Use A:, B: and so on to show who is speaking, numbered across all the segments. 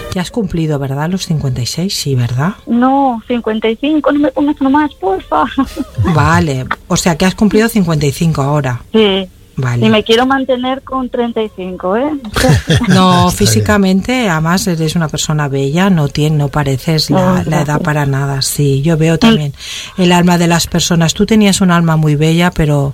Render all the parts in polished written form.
A: Ya has cumplido, ¿verdad? Los 56, sí, ¿verdad?
B: No, 55, no me pongas nomás, porfa.
A: Vale, o sea que has cumplido 55 ahora.
B: Sí.
A: Vale.
B: Y me quiero mantener con 35, ¿eh?
A: No, físicamente, además eres una persona bella, no pareces la edad para nada. Sí, yo veo también el alma de las personas. Tú tenías un alma muy bella, pero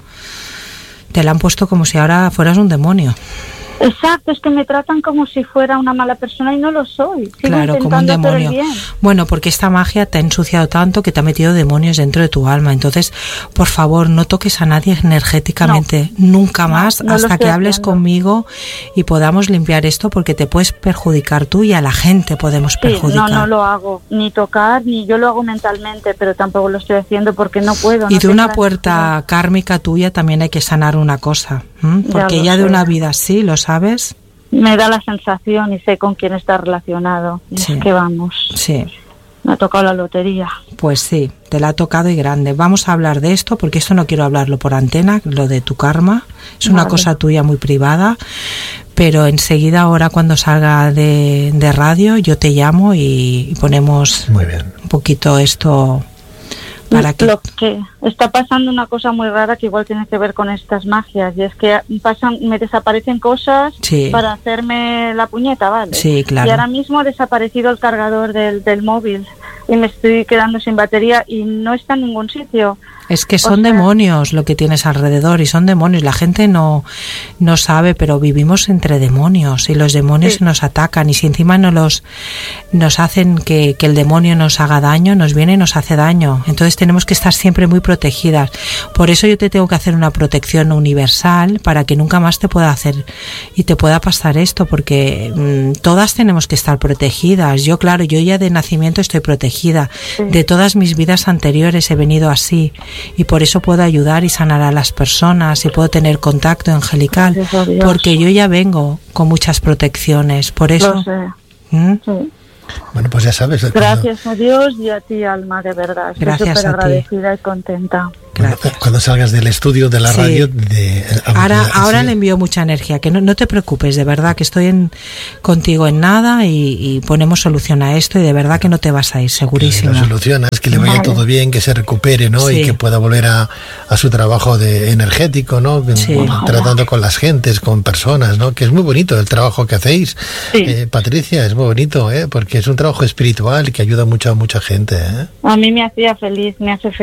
A: te la han puesto como si ahora fueras un demonio.
B: Exacto, es que me tratan como si fuera una mala persona y no lo soy. Sigo
A: claro, como un demonio. Bueno, porque esta magia te ha ensuciado tanto que te ha metido demonios dentro de tu alma. Entonces, por favor, no toques a nadie energéticamente, nunca más, hasta que hables conmigo y podamos limpiar esto, porque te puedes perjudicar tú y a la gente podemos perjudicar.
B: No lo hago, ni tocar, ni yo lo hago mentalmente, pero tampoco lo estoy haciendo porque no puedo.
A: Y de una puerta kármica tuya también hay que sanar una cosa, porque ya de una vida así, lo sabes.
B: Me da la sensación y sé con quién está relacionado. Sí. Es que vamos.
A: Sí.
B: Me ha tocado la lotería.
A: Pues sí, te la ha tocado y grande. Vamos a hablar de esto, porque esto no quiero hablarlo por antena, lo de tu karma. Es una cosa tuya muy privada, pero enseguida, ahora cuando salga de radio, yo te llamo y ponemos
C: muy bien.
A: Un poquito esto.
B: Lo que está pasando una cosa muy rara que igual tiene que ver con estas magias, y es que me desaparecen cosas para hacerme la puñeta, ¿vale?
A: Sí, claro.
B: Y ahora mismo ha desaparecido el cargador del móvil y me estoy quedando sin batería y no está en ningún sitio.
A: Es que son demonios lo que tienes alrededor, y son demonios. La gente no sabe, pero vivimos entre demonios y los demonios nos atacan, y si encima nos hacen que el demonio nos haga daño, nos viene y nos hace daño. Entonces tenemos que estar siempre muy protegidas. Por eso yo te tengo que hacer una protección universal para que nunca más te pueda hacer y te pueda pasar esto, porque todas tenemos que estar protegidas. Yo ya de nacimiento estoy protegida. De todas mis vidas anteriores he venido así. Y por eso puedo ayudar y sanar a las personas y puedo tener contacto angelical, porque yo ya vengo con muchas protecciones, por eso.
B: Lo sé. Sí.
C: Bueno, pues ya sabes.
B: Gracias a Dios y a ti, Alma, de verdad. Estoy
A: Gracias
B: súper agradecida y contenta.
C: Cuando salgas del estudio de la radio...
A: Ahora le envío mucha energía, que no te preocupes, de verdad que estoy contigo en nada y ponemos solución a esto, y de verdad que no te vas a ir, segurísimo.
C: Que lo solucionas, que le vaya todo bien, que se recupere, ¿no? Y que pueda volver a su trabajo energético, ¿no? Tratando con las gentes, con personas, ¿no? Que es muy bonito el trabajo que hacéis, Patricia, es muy bonito, porque es un trabajo espiritual que ayuda mucho a mucha gente,
B: A mí me hace feliz.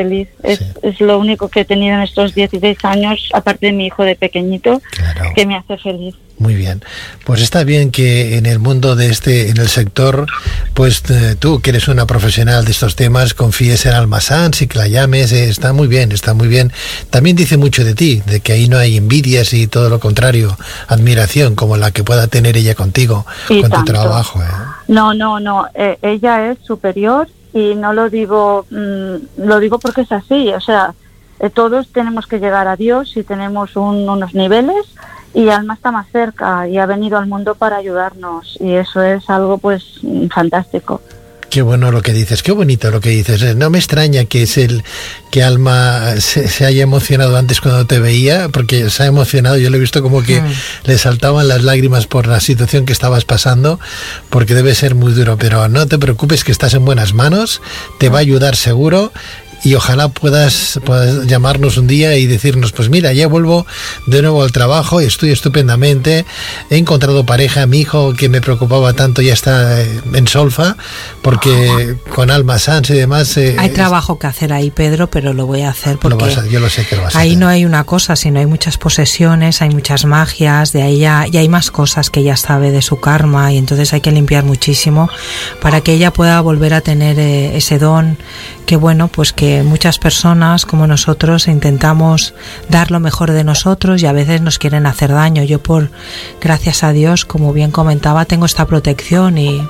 B: Es lo único que he tenido en estos 16 años, aparte de mi hijo de pequeñito, que me hace feliz.
C: Muy bien, pues está bien que en el mundo en el sector, pues tú que eres una profesional de estos temas, confíes en Alma Sans y que la llames, está muy bien. También dice mucho de ti, de que ahí no hay envidias y todo lo contrario, admiración como la que pueda tener ella contigo, con tu trabajo.
B: No, ella es superior y no lo digo, lo digo porque es así, o sea, todos tenemos que llegar a Dios y tenemos unos niveles, y Alma está más cerca y ha venido al mundo para ayudarnos, y eso es algo pues fantástico.
C: Qué bueno lo que dices, qué bonito lo que dices. No me extraña que que Alma se haya emocionado antes cuando te veía, porque se ha emocionado. Yo lo he visto como que le saltaban las lágrimas por la situación que estabas pasando, porque debe ser muy duro. Pero no te preocupes, que estás en buenas manos, te va a ayudar seguro. Y ojalá puedas llamarnos un día y decirnos, pues mira, ya vuelvo de nuevo al trabajo, estoy estupendamente, he encontrado pareja, mi hijo que me preocupaba tanto ya está en solfa, porque con Alma Sans y demás...
A: hay trabajo que hacer ahí, Pedro, pero lo voy a hacer porque...
C: yo lo sé que lo vas a hacer.
A: Ahí no hay una cosa, sino hay muchas posesiones, hay muchas magias, de ahí ya hay más cosas que ella sabe de su karma, y entonces hay que limpiar muchísimo para que ella pueda volver a tener ese don, que bueno, pues que muchas personas como nosotros intentamos dar lo mejor de nosotros y a veces nos quieren hacer daño. Yo, gracias a Dios, como bien comentaba, tengo esta protección y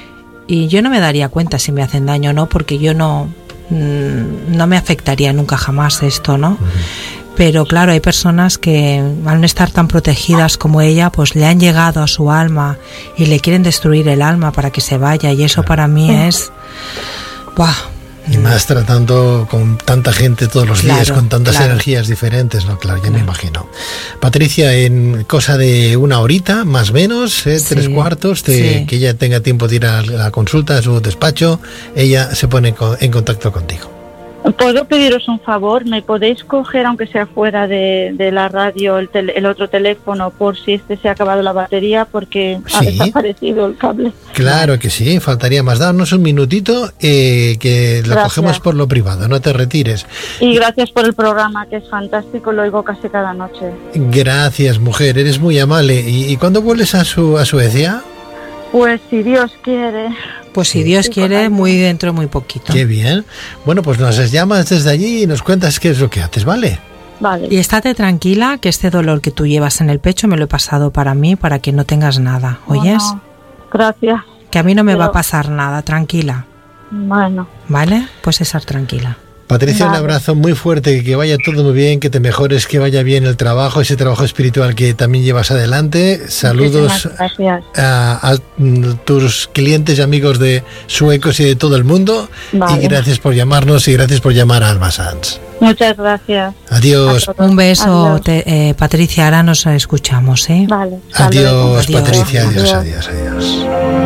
A: yo no me daría cuenta si me hacen daño o no, porque yo no me afectaría nunca jamás esto, ¿no? Pero claro, hay personas que al no estar tan protegidas como ella, pues le han llegado a su alma y le quieren destruir el alma para que se vaya, y eso para mí es... ¡buah!
C: Y más tratando con tanta gente todos los días, con tantas energías diferentes, ¿no? Claro, ya me imagino. Patricia, en cosa de una horita, más o menos, 3/4, que ella tenga tiempo de ir a la consulta, a su despacho, ella se pone en contacto contigo.
B: ¿Puedo pediros un favor? ¿Me podéis coger, aunque sea fuera de la radio, el otro teléfono, por si se ha acabado la batería, porque ha desaparecido el cable?
C: Claro que sí, faltaría más. Danos un minutito, que lo cogemos por lo privado, no te retires.
B: Y gracias por el programa, que es fantástico, lo oigo casi cada noche.
C: Gracias, mujer, eres muy amable. ¿Y cuándo vuelves a Suecia?
B: Pues si Dios quiere.
A: Pues si Dios quiere, muy dentro, muy poquito.
C: Qué bien. Bueno, pues nos llamas desde allí y nos cuentas qué es lo que haces, ¿vale?
B: Vale.
A: Y estate tranquila, que este dolor que tú llevas en el pecho me lo he pasado para mí, para que no tengas nada, ¿oyes?
B: Bueno, gracias.
A: Que a mí no me va a pasar nada, tranquila.
B: Bueno.
A: ¿Vale? Pues estar tranquila.
C: Patricia, un abrazo muy fuerte, que vaya todo muy bien, que te mejores, que vaya bien el trabajo, ese trabajo espiritual que también llevas adelante. Saludos a tus clientes y amigos de suecos y de todo el mundo. Vale. Y gracias por llamarnos y gracias por llamar a Alma Sans.
B: Muchas gracias.
C: Adiós.
A: Un beso, Patricia, ahora nos escuchamos, ¿eh?
B: Vale.
C: Adiós, Patricia, adiós.